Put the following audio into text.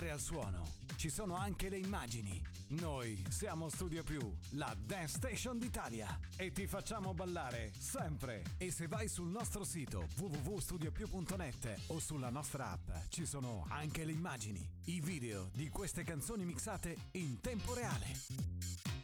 oltre al suono, ci sono anche le immagini. Noi siamo Studio Più, la Dance Station d'Italia, e ti facciamo ballare sempre. E se vai sul nostro sito www.studiopiù.net o sulla nostra app, ci sono anche le immagini, i video di queste canzoni mixate in tempo reale.